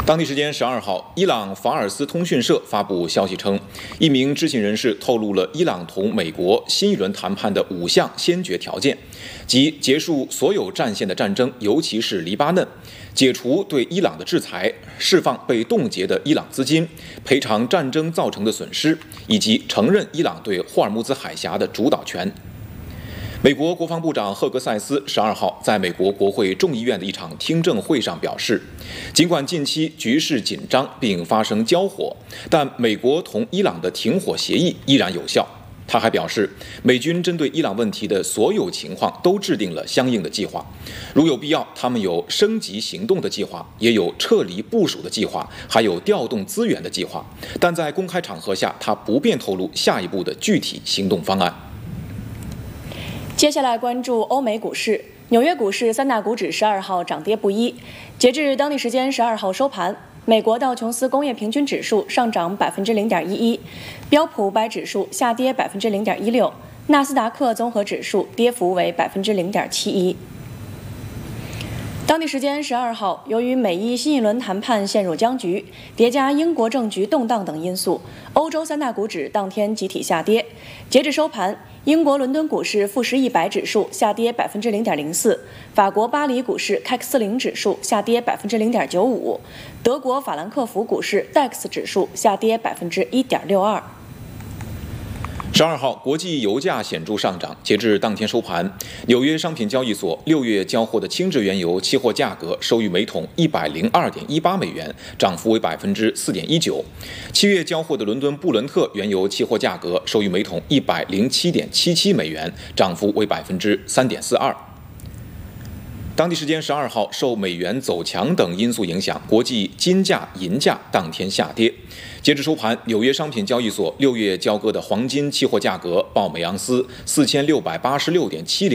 当地时间12号，伊朗法尔斯通讯社发布消息称，一名知情人士透露了伊朗同美国新一轮谈判的5项先决条件，即结束所有战线的战争，尤其是黎巴嫩，解除对伊朗的制裁，释放被冻结的伊朗资金，赔偿战争造成的损失，以及承认伊朗对霍尔木兹海峡的主导权。美国国防部长赫格塞斯12号在美国国会众议院的一场听证会上表示，尽管近期局势紧张并发生交火，但美国同伊朗的停火协议依然有效。他还表示，美军针对伊朗问题的所有情况都制定了相应的计划，如有必要，他们有升级行动的计划，也有撤离部署的计划，还有调动资源的计划。但在公开场合下，他不便透露下一步的具体行动方案。 接下来关注欧美股市，纽约股市三大股指12号涨跌不一。截至当地时间12号收盘，美国道琼斯工业平均指数上涨0.11%，标普500指数下跌0.16%，纳斯达克综合指数跌幅为0.71%。当地时间12号，由于美伊新一轮谈判陷入僵局，叠加英国政局动荡等因素，欧洲三大股指当天集体下跌。截至收盘，英国伦敦股市富时100指数下跌0.04%，法国巴黎股市 CAC 40指数下跌0.95%，德国法兰克福股市 DAX 指数下跌1.62%。 12号，国际油价显著上涨。截至当天收盘，纽约商品交易所6月交货的轻质原油期货价格收于每桶102.18美元，涨幅为4.19%。7月交货的伦敦布伦特原油期货价格收于每桶107.77美元，涨幅为3.42%。当地时间12号，受美元走强等因素影响，国际金价、银价当天下跌。截至收盘，纽约商品交易所6月交割的黄金期货价格报每盎司4686.70